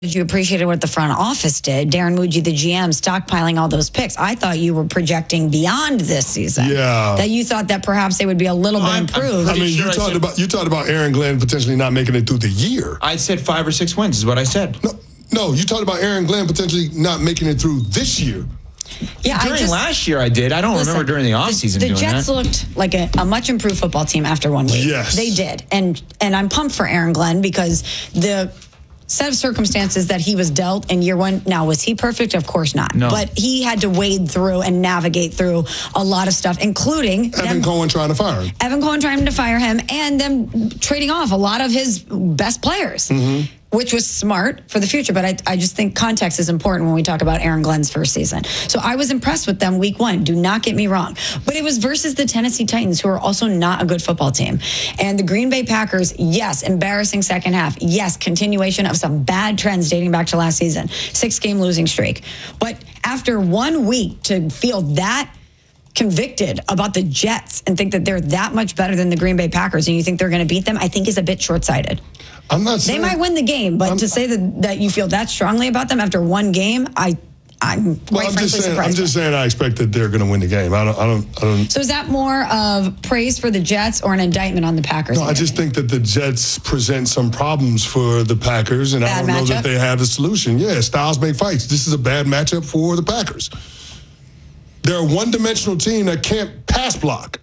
You appreciated what the front office did. Darren Muji, the GM, stockpiling all those picks. I thought you were projecting beyond this season. Yeah. That you thought that perhaps they would be a little bit improved. I mean, you talked about Aaron Glenn potentially not making it through the year. I said 5 or 6 wins is what I said. No, you talked about Aaron Glenn potentially not making it through this year. Yeah, during last year I did. I don't remember during the offseason doing that. The Jets looked like a much improved football team after 1 week. Yes. They did. And I'm pumped for Aaron Glenn because the set of circumstances that he was dealt in year one. Now, was he perfect? Of course not. No. But he had to wade through and navigate through a lot of stuff, including Evan Cohen trying to fire him. Evan Cohen trying to fire him and them trading off a lot of his best players, which was smart for the future. But I just think context is important when we talk about Aaron Glenn's first season. So I was impressed with them week one. Do not get me wrong. But it was versus the Tennessee Titans, who are also not a good football team. And the Green Bay Packers, yes, embarrassing second half. Yes, continuation of some bad trends dating back to last season. 6-game losing streak. But after 1 week to feel that convicted about the Jets and think that they're that much better than the Green Bay Packers and you think they're going to beat them, I think is a bit short-sighted. I'm not saying they might win the game, but to say that you feel that strongly about them after one game, I'm quite frankly surprised. I'm just saying I expect that they're going to win the game. I don't. So is that more of praise for the Jets or an indictment on the Packers? No, I just think that the Jets present some problems for the Packers, and I don't know that they have a solution. Yeah, styles make fights. This is a bad matchup for the Packers. They're a one-dimensional team that can't pass block.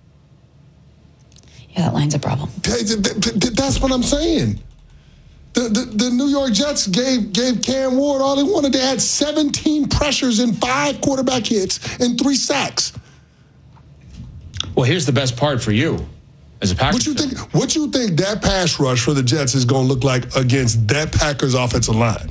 Yeah, that line's a problem. That's what I'm saying. The New York Jets gave Cam Ward all he wanted. They had 17 pressures and 5 quarterback hits and 3 sacks. Well, here's the best part for you as a Packers fan. What you think that pass rush for the Jets is going to look like against that Packers offensive line?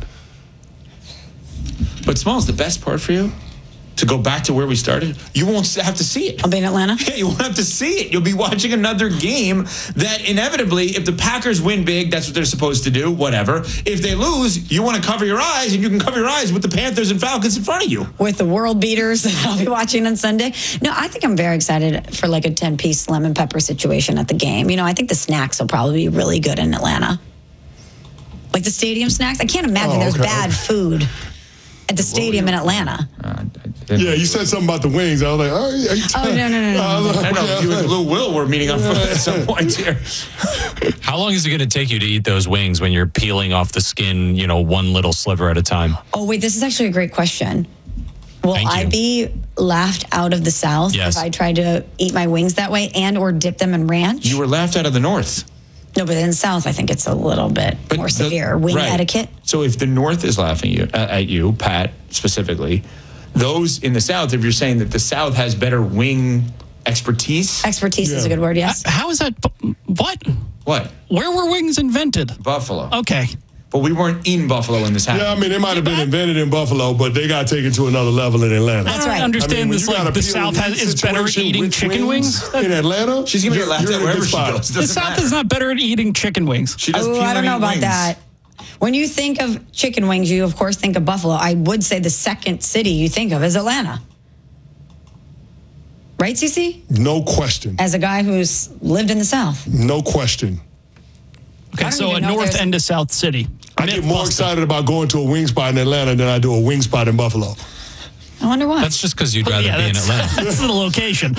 But Small's the best part for you. To go back to where we started, you won't have to see it. I'll be in Atlanta? Yeah, you won't have to see it. You'll be watching another game that inevitably, if the Packers win big, that's what they're supposed to do, whatever. If they lose, you want to cover your eyes, and you can cover your eyes with the Panthers and Falcons in front of you. With the world beaters that I'll be watching on Sunday. No, I think I'm very excited for like a 10-piece lemon pepper situation at the game. You know, I think the snacks will probably be really good in Atlanta. Like the stadium snacks. I can't imagine there's bad food at the stadium in Atlanta. Yeah, you said something about the wings. I was like, no. I know, you and Lou Will were meeting up at some point here. How long is it going to take you to eat those wings when you're peeling off the skin, one little sliver at a time? Oh, wait, this is actually a great question. Will I be laughed out of the South if I tried to eat my wings that way and or dip them in ranch? You were laughed out of the North. No, but in the South, I think it's a little bit more severe. Wing etiquette. So if the North is laughing at you, Pat, specifically, those in the South, if you're saying that the South has better wing expertise. Expertise is a good word, yes. How is that? What? Where were wings invented? Buffalo. Okay. But we weren't in Buffalo in this house. Yeah, I mean, it might have been invented in Buffalo, but they got taken to another level in Atlanta. That's right. I understand this, the South is better at eating chicken wings. In Atlanta? She's going to get laughed at wherever she goes. The South is not better at eating chicken wings. She does I don't know about that. When you think of chicken wings, you, of course, think of Buffalo. I would say the second city you think of is Atlanta. Right, CeCe? No question. As a guy who's lived in the South. No question. Okay, so a north and a south city. I get more excited about going to a wing spot in Atlanta than I do a wing spot in Buffalo. I wonder why. That's just because you'd rather be in Atlanta. That's the location.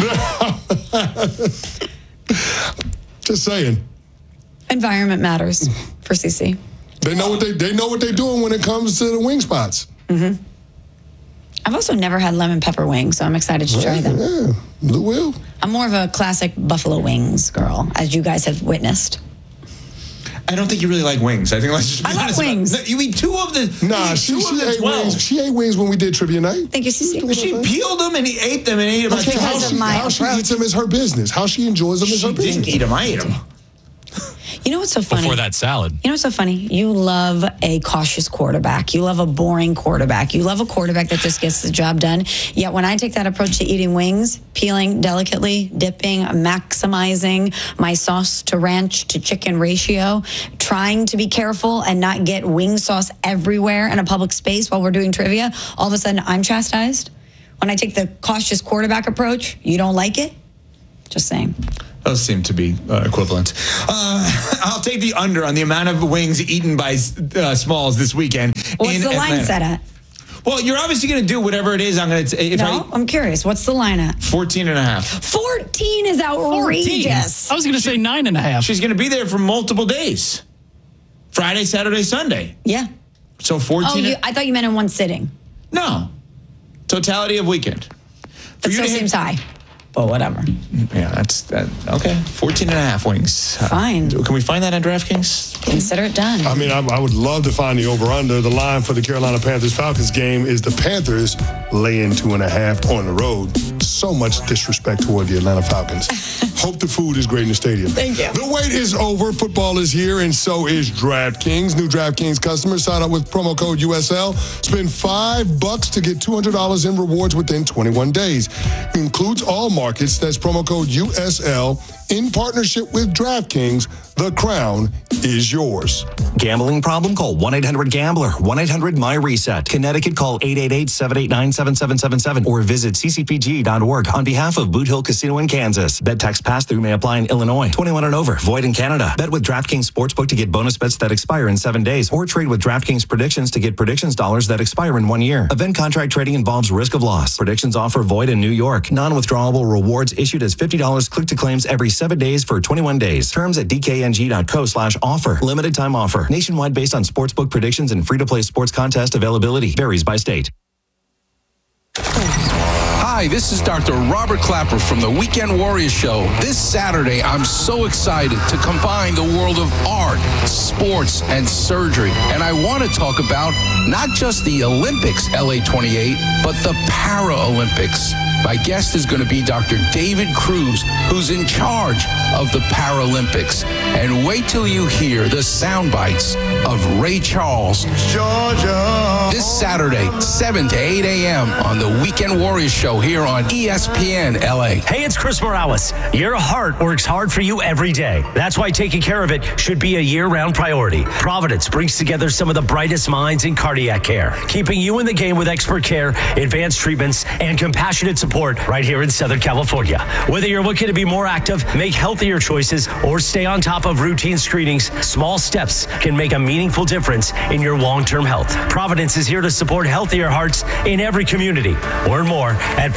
Just saying. Environment matters for CeCe. They know what they're doing when it comes to the wing spots. Mm-hmm. I've also never had lemon pepper wings, so I'm excited to try them. Yeah, Lou will. I'm more of a classic buffalo wings girl, as you guys have witnessed. I don't think you really like wings. I think let's just be honest. I love wings. You eat 2 of the. Nah, she ate wings. She ate wings when we did trivia night. Thank you, CeCe. She peeled them and ate them and ate them. How she eats them is her business. How she enjoys them is her business. She didn't eat them. I ate them. You know what's so funny? Before that salad. You know what's so funny? You love a cautious quarterback. You love a boring quarterback. You love a quarterback that just gets the job done. Yet when I take that approach to eating wings, peeling delicately, dipping, maximizing my sauce to ranch to chicken ratio, trying to be careful and not get wing sauce everywhere in a public space while we're doing trivia, all of a sudden I'm chastised. When I take the cautious quarterback approach, you don't like it? Just saying. Those seem to be equivalent. I'll take the under on the amount of wings eaten by Smalls this weekend. What's the line set at? Well, you're obviously going to do whatever it is. I'm curious. What's the line at? 14.5. 14 is outrageous. 14. I was going to say 9.5. She's going to be there for multiple days. Friday, Saturday, Sunday. Yeah. So 14. I thought you meant in one sitting. No. Totality of weekend. It still seems high. But whatever. Yeah, that's okay. 14.5 wings. Fine. Can we find that on DraftKings? Consider it done. I mean, I would love to find the over-under. The line for the Carolina Panthers-Falcons game is the Panthers laying 2.5 on the road. So much disrespect toward the Atlanta Falcons. Hope the food is great in the stadium. Thank you. The wait is over. Football is here, and so is DraftKings. New DraftKings customers sign up with promo code USL. Spend $5 to get $200 in rewards within 21 days. It includes all markets. That's promo code USL in partnership with DraftKings. The crown is yours. Gambling problem? Call 1-800-GAMBLER. 1-800-MY-RESET. Connecticut, call 888-789-7777 or visit ccpg.org on behalf of Boot Hill Casino in Kansas. Bet tax pass-through may apply in Illinois. 21 and over. Void in Canada. Bet with DraftKings Sportsbook to get bonus bets that expire in 7 days or trade with DraftKings Predictions to get predictions dollars that expire in 1 year. Event contract trading involves risk of loss. Predictions offer void in New York. Non-withdrawable rewards issued as $50 click-to-claims every 7 days for 21 days. Terms at dkng.co/offer. Limited time offer. Nationwide based on sportsbook predictions and free-to-play sports contest availability. Varies by state. Hi, this is Dr. Robert Clapper from the Weekend Warriors Show. This Saturday, I'm so excited to combine the world of art, sports, and surgery. And I want to talk about not just the Olympics, LA 28, but the Paralympics. My guest is going to be Dr. David Cruz, who's in charge of the Paralympics. And wait till you hear the sound bites of Ray Charles. Georgia. This Saturday, 7 to 8 a.m. on the Weekend Warriors Show here on ESPN LA. Hey, it's Chris Morales. Your heart works hard for you every day. That's why taking care of it should be a year-round priority. Providence brings together some of the brightest minds in cardiac care, keeping you in the game with expert care, advanced treatments, and compassionate support right here in Southern California. Whether you're looking to be more active, make healthier choices, or stay on top of routine screenings, small steps can make a meaningful difference in your long-term health. Providence is here to support healthier hearts in every community. Learn more at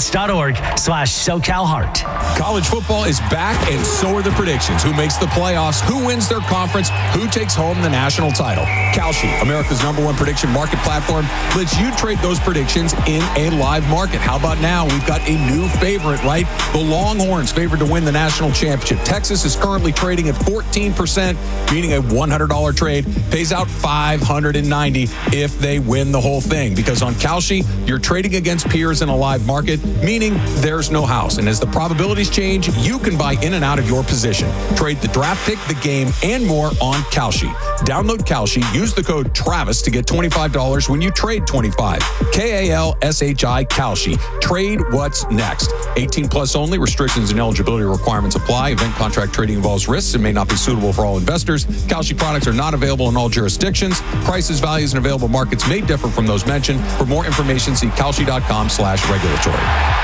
providence.org/SoCalHeart. College football is back, and so are the predictions. Who makes the playoffs? Who wins their conference? Who takes home the national title? Kalshi, America's #1 prediction market platform, lets you trade those predictions in a live market. How about now? We've got a new favorite, right? The Longhorns favored to win the national championship. Texas is currently trading at 14%, meaning a $100 trade pays out $590 if they win the whole thing. Because on Kalshi, you're trading against peers in a live market, meaning there's no house. And as the probabilities change, you can buy in and out of your position. Trade the draft pick, the game, and more on Kalshi. Download Kalshi. Use the code TRAVIS to get $25 when you trade 25. KALSHI Kalshi. Trade what's next. 18 plus only. Restrictions and eligibility requirements apply. Event contract trading involves risks and may not be suitable for all investors. Kalshi products are not available in all jurisdictions. Prices, values, and available markets may differ from those mentioned. For more information, see kalshi.com/regulatory.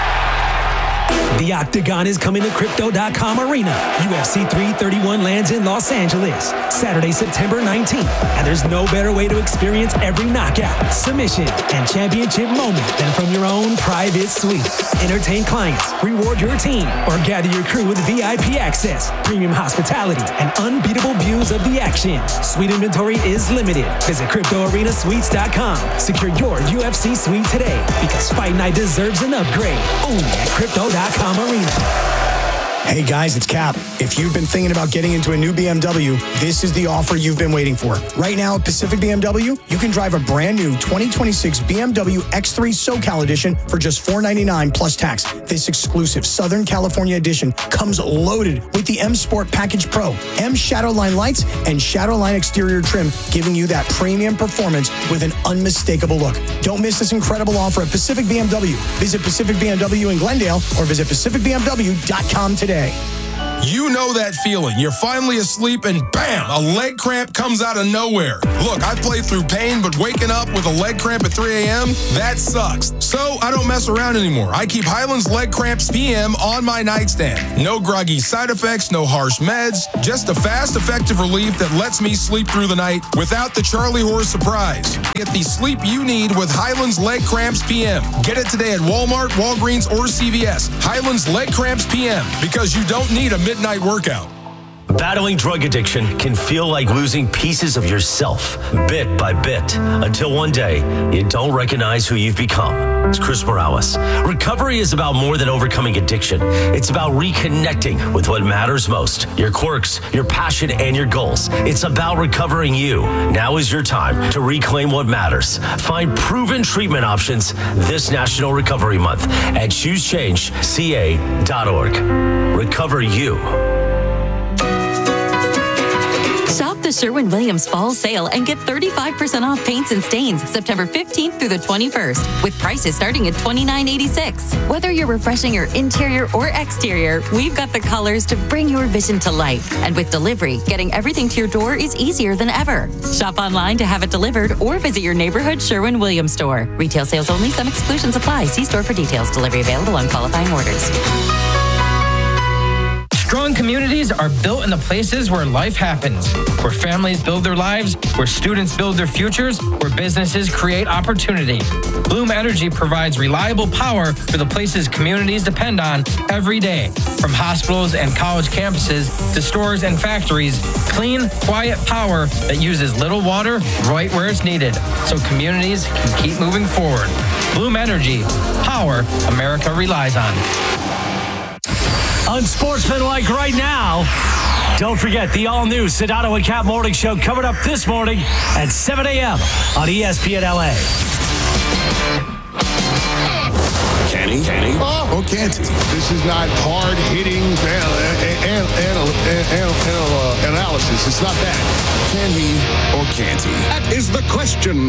The Octagon is coming to Crypto.com Arena. UFC 331 lands in Los Angeles, Saturday, September 19th. And there's no better way to experience every knockout, submission, and championship moment than from your own private suite. Entertain clients, reward your team, or gather your crew with VIP access, premium hospitality, and unbeatable views of the action. Suite inventory is limited. Visit CryptoArenaSuites.com. Secure your UFC suite today, because Fight Night deserves an upgrade. Only at Crypto.com Arena. Hey guys, it's Cap. If you've been thinking about getting into a new BMW, this is the offer you've been waiting for. Right now at Pacific BMW, you can drive a brand new 2026 BMW X3 SoCal Edition for just $499 plus tax. This exclusive Southern California edition comes loaded with the M Sport Package Pro, M Shadowline lights, and Shadowline exterior trim, giving you that premium performance with an unmistakable look. Don't miss this incredible offer at Pacific BMW. Visit Pacific BMW in Glendale or visit pacificbmw.com today. You know that feeling. You're finally asleep and bam, a leg cramp comes out of nowhere. Look, I played through pain, but waking up with a leg cramp at 3 a.m., that sucks. So I don't mess around anymore. I keep Highland's Leg Cramps PM on my nightstand. No groggy side effects, no harsh meds, just a fast, effective relief that lets me sleep through the night without the Charlie horse surprise. Get the sleep you need with Highland's Leg Cramps PM. Get it today at Walmart, Walgreens, or CVS. Highland's Leg Cramps PM, because you don't need a midnight workout. Battling drug addiction can feel like losing pieces of yourself, bit by bit, until one day you don't recognize who you've become. It's Chris Morales. Recovery is about more than overcoming addiction. It's about reconnecting with what matters most, your quirks, your passion, and your goals. It's about recovering you. Now is your time to reclaim what matters. Find proven treatment options this National Recovery Month at ChooseChange.ca.org. Recover you. Shop the Sherwin-Williams Fall Sale and get 35% off paints and stains September 15th through the 21st, with prices starting at $29.86. Whether you're refreshing your interior or exterior, we've got the colors to bring your vision to life. And with delivery, getting everything to your door is easier than ever. Shop online to have it delivered or visit your neighborhood Sherwin-Williams store. Retail sales only. Some exclusions apply. See store for details. Delivery available on qualifying orders. Strong communities are built in the places where life happens, where families build their lives, where students build their futures, where businesses create opportunity. Bloom Energy provides reliable power for the places communities depend on every day. From hospitals and college campuses to stores and factories, clean, quiet power that uses little water right where it's needed, so communities can keep moving forward. Bloom Energy, power America relies on. Unsportsmanlike right now. Don't forget the all-new Sedano and Cap Morning Show coming up this morning at 7 a.m. on ESPN LA. Can he? Or can't he? This is not hard-hitting analysis. It's not that. Can he or can't he? That is the question.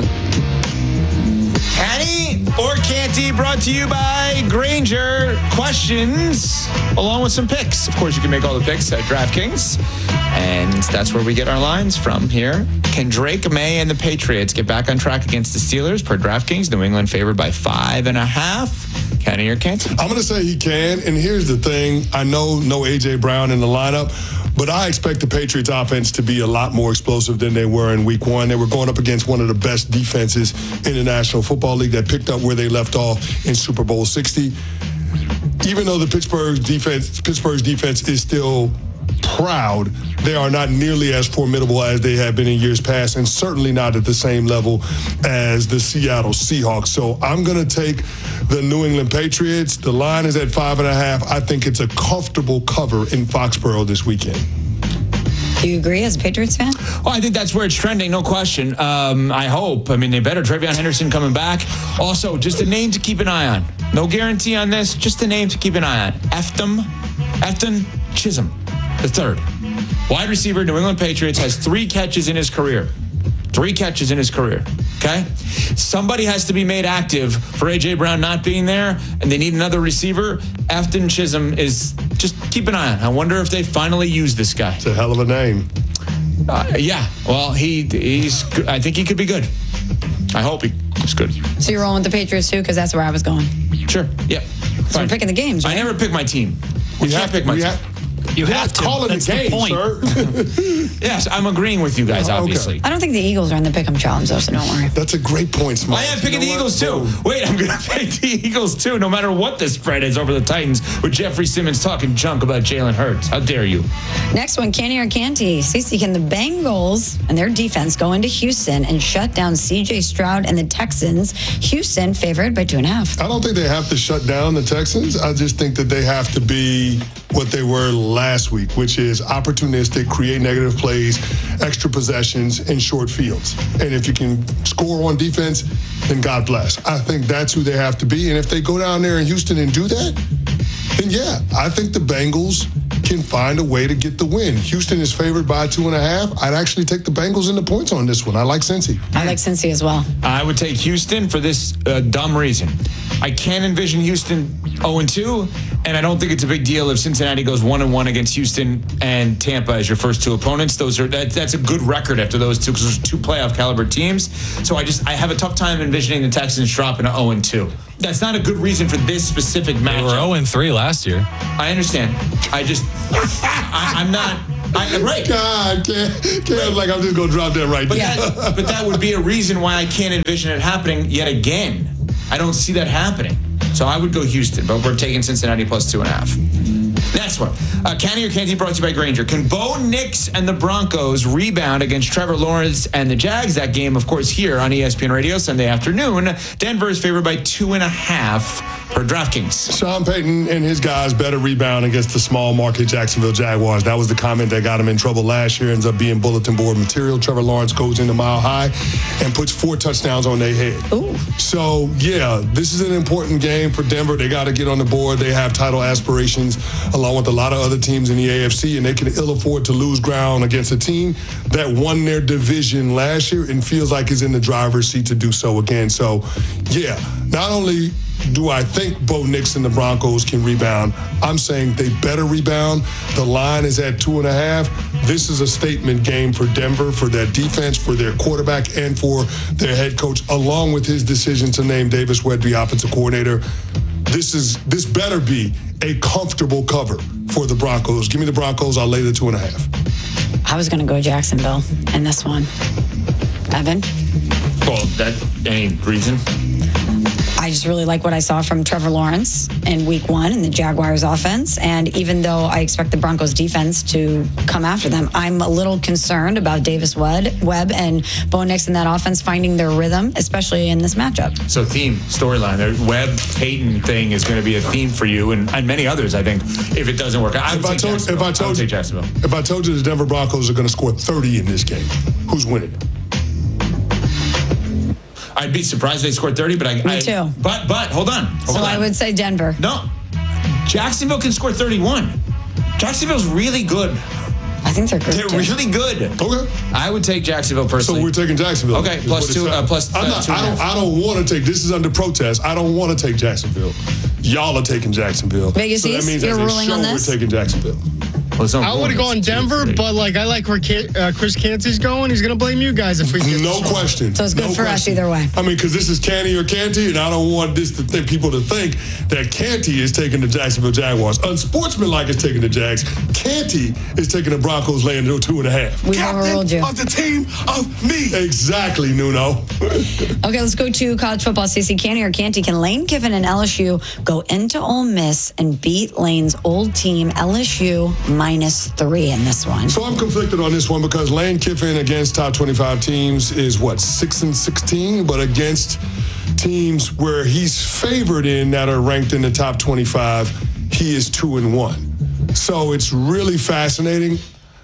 Can he or can't he? Brought to you by Granger. Questions along with some picks. Of course, you can make all the picks at DraftKings. And that's where we get our lines from here. Can Drake May and the Patriots get back on track against the Steelers per DraftKings? New England favored by 5.5. Can he or can't he? I'm going to say he can. And here's the thing. I know no A.J. Brown in the lineup, but I expect the Patriots offense to be a lot more explosive than they were in week one. They were going up against one of the best defenses in the National Football League that picked up where they left off in Super Bowl 60. Even though the Pittsburgh's defense is still proud, they are not nearly as formidable as they have been in years past, and certainly not at the same level as the Seattle Seahawks. So I'm going to take the New England Patriots. The line is at 5.5. I think it's a comfortable cover in Foxborough this weekend. Do you agree as a Patriots fan? Well, I think that's where it's trending, no question. I hope. I mean, they better. Travion Henderson coming back. Also, just a name to keep an eye on. No guarantee on this, just a name to keep an eye on. Efton Chisholm, the third. Wide receiver, New England Patriots, has 3 catches in his career. 3 catches in his career, okay? Somebody has to be made active for A.J. Brown not being there, and they need another receiver. Efton Chisholm is, just keep an eye on. I wonder if they finally use this guy. It's a hell of a name. Yeah, well, he's good. I think he could be good. I hope he's good. So you're rolling with the Patriots too, because that's where I was going. Sure, yeah. So we're picking the games, right? I never pick my team. You can't pick my team. You have to. Calling That's the game, point. sir. Yes, I'm agreeing with you guys, obviously. I don't think the Eagles are in the pick'em challenge, though, so don't worry. That's a great point, Smart. I am picking the Eagles, too. Wait, I'm going to pick the Eagles, too, no matter what the spread is over the Titans, with Jeffrey Simmons talking junk about Jalen Hurts. How dare you? Next one, can he or can't he? Cece, can the Bengals and their defense go into Houston and shut down C.J. Stroud and the Texans? Houston favored by 2.5. I don't think they have to shut down the Texans. I just think that they have to be what they were last week, which is opportunistic, create negative plays, extra possessions, and short fields. And if you can score on defense, then God bless. I think that's who they have to be. And if they go down there in Houston and do that, then yeah, I think the Bengals can find a way to get the win. Houston is favored by 2.5. I'd actually take the Bengals in the points on this one. I like Cincy. I like Cincy as well. I would take Houston for this dumb reason. I can envision Houston 0-2, and I don't think it's a big deal if Cincinnati goes 1-1 against Houston and Tampa as your first two opponents. That's a good record after those two, because those are two playoff caliber teams. So I have a tough time envisioning the Texans dropping 0-2. That's not a good reason for this specific matchup. They were 0-3 last year. I understand. I'm not. Right. God, can't like I'm just going to drop that right there. But that would be a reason why I can't envision it happening yet again. I don't see that happening. So I would go Houston, but we're taking Cincinnati plus 2.5. Next one. Canty or Canty brought to you by Grainger. Can Bo Nix and the Broncos rebound against Trevor Lawrence and the Jags? That game, of course, here on ESPN Radio Sunday afternoon. Denver is favored by 2.5 for DraftKings. Sean Payton and his guys better rebound against the small market Jacksonville Jaguars. That was the comment that got him in trouble last year. Ends up being bulletin board material. Trevor Lawrence goes into Mile High and puts 4 touchdowns on their head. Ooh. So, yeah, this is an important game for Denver. They got to get on the board. They have title aspirations along with a lot of other teams in the AFC, and they can ill afford to lose ground against a team that won their division last year and feels like is in the driver's seat to do so again. So, yeah, not only do I think Bo Nix and the Broncos can rebound, I'm saying they better rebound. The line is at 2.5. This is a statement game for Denver, for their defense, for their quarterback, and for their head coach, along with his decision to name Davis Webb the offensive coordinator. This better be a comfortable cover for the Broncos. Give me the Broncos. I'll lay the 2.5. I was going to go Jacksonville in this one. Evan? Well, any reason? I just really like what I saw from Trevor Lawrence in week 1 in the Jaguars offense. And even though I expect the Broncos defense to come after them, I'm a little concerned about Davis Webb and Bo Nix in that offense finding their rhythm, especially in this matchup. So storyline, the Webb-Payton thing is going to be a theme for you and many others, I think, if it doesn't work out. If I told you the Denver Broncos are going to score 30 in this game, who's winning? I'd be surprised they scored 30, but Me too. But hold on. I would say Denver. No. Jacksonville can score 31. Jacksonville's really good. I think they're good. They're really good. Okay. I would take Jacksonville personally. So we're taking Jacksonville. Okay, plus 2. I don't want to take. This is under protest. I don't want to take Jacksonville. Y'all are taking Jacksonville. Vegas so that means you're as a ruling show, on this? we're taking Jacksonville. I would have gone Denver, but I like where Chris Canty's going. He's going to blame you guys if we get No question. So it's good for us either way. I mean, because this is Canty or Canty, and I don't want people to think that Canty is taking the Jacksonville Jaguars. Unsportsmanlike is taking the Jags. Canty is taking the Broncos laying 2.5. We overruled you. Of the team of me. Exactly, Nuno. Okay, let's go to college football. CC, Canty or Canty, can Lane Kiffin and LSU go into Ole Miss and beat Lane's old team, LSU, -3 in this one? So I'm conflicted on this one because Lane Kiffin against top 25 teams is 6-16, but against teams where he's favored in that are ranked in the top 25, he is 2-1. So it's really fascinating.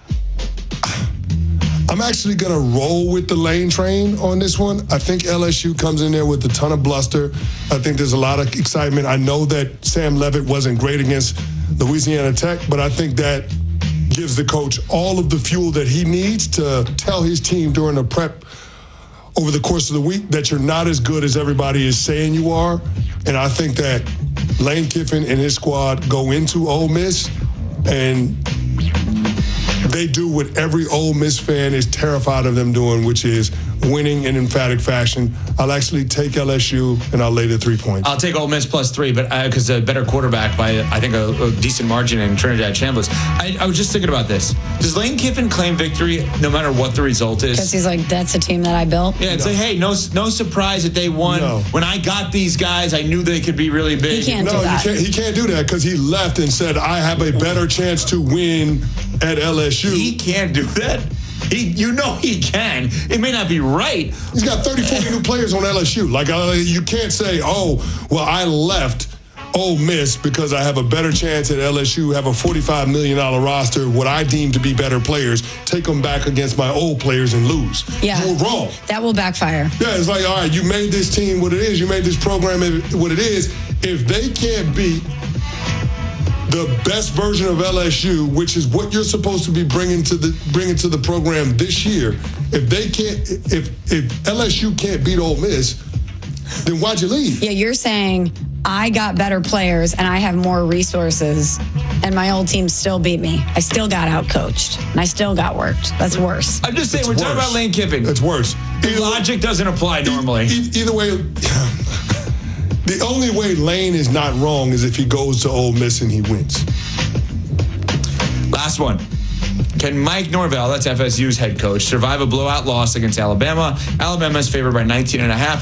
I'm actually going to roll with the Lane train on this one. I think LSU comes in there with a ton of bluster. I think there's a lot of excitement. I know that Sam Leavitt wasn't great against Louisiana Tech, but I think that gives the coach all of the fuel that he needs to tell his team during the prep over the course of the week that you're not as good as everybody is saying you are. And I think that Lane Kiffin and his squad go into Ole Miss and they do what every Ole Miss fan is terrified of them doing, which is winning in emphatic fashion. I'll actually take LSU, and I'll lay the 3 points. I'll take Ole Miss +3, but because a better quarterback by, I think, a decent margin in Trinidad Chambliss. I was just thinking about this. Does Lane Kiffin claim victory no matter what the result is? Because he's like, that's a team that I built. Yeah, it's like, hey, no surprise that they won. No. When I got these guys, I knew they could be really big. He can't do that. He can't do that because he left and said, I have a better chance to win at LSU. He can't do that. He can. It may not be right. He's got 30, 40 new players on LSU. You can't say, I left Ole Miss because I have a better chance at LSU, have a $45 million roster, what I deem to be better players, take them back against my old players and lose. Yeah. You were wrong. That will backfire. Yeah, it's like, all right, you made this team what it is. You made this program what it is. If they can't beat the best version of LSU, which is what you're supposed to be bringing to the program this year, if LSU can't beat Ole Miss, then why'd you leave? Yeah, you're saying I got better players and I have more resources and my old team still beat me. I still got outcoached and I still got worked. That's worse. I'm just saying, we're talking about Lane Kiffin. It's worse. The logic doesn't apply normally. Either way, the only way Lane is not wrong is if he goes to Ole Miss and he wins. Last one. Can Mike Norvell, that's FSU's head coach, survive a blowout loss against Alabama? Alabama is favored by 19.5.